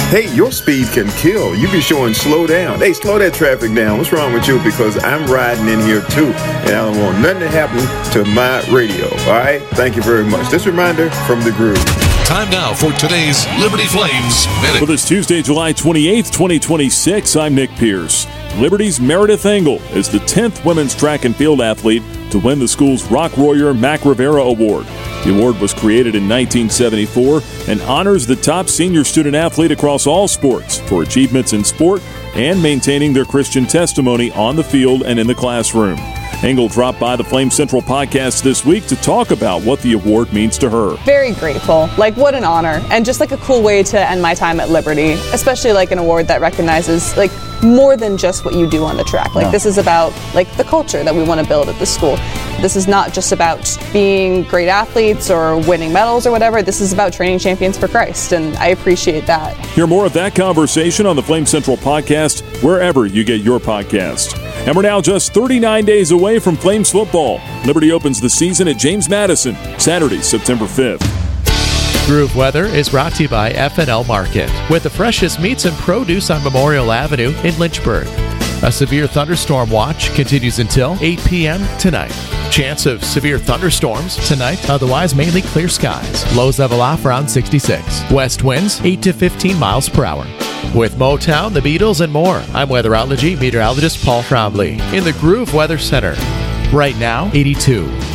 Hey, your speed can kill. You be showing slow down. Hey, slow that traffic down. What's wrong with you? Because I'm riding in here too, and I don't want nothing to happen to my radio. All right? Thank you very much. This reminder from The Groove. Time now for today's Liberty Flames Minute. For this Tuesday, July 28th, 2026, I'm Nick Pierce. Liberty's Meredith Engel is the 10th women's track and field athlete to win the school's Rock Royer Mac Rivera Award. The award was created in 1974 and honors the top senior student athlete across all sports for achievements in sport and maintaining their Christian testimony on the field and in the classroom. Engel dropped by the Flame Central podcast this week to talk about what the award means to her. Very grateful. Like, what an honor. And just like a cool way to end my time at Liberty, especially like an award that recognizes like more than just what you do on the track. Like, this is about like the culture that we want to build at the school. This is not just about being great athletes or winning medals or whatever. This is about training champions for Christ, and I appreciate that. Hear more of that conversation on the Flame Central podcast, wherever you get your podcast. And we're now just 39 days away from Flames football. Liberty opens the season at James Madison, Saturday, September 5th. Groove Weather is brought to you by F&L Market, with the freshest meats and produce on Memorial Avenue in Lynchburg. A severe thunderstorm watch continues until 8 p.m. tonight. Chance of severe thunderstorms tonight, otherwise mainly clear skies. Lows level off around 66. West winds 8 to 15 miles per hour. With Motown, the Beatles, and more, I'm weatherology meteorologist Paul Trombley in the Groove Weather Center. Right now, 82.